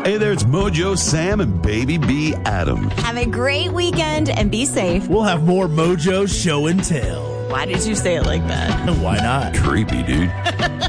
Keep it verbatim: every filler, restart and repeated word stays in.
Hey there, it's Mojo Sam and Baby B Adam. Have a great weekend and be safe. We'll have more Mojo Show and Tell. Why did you say it like that? Why not? Creepy, dude.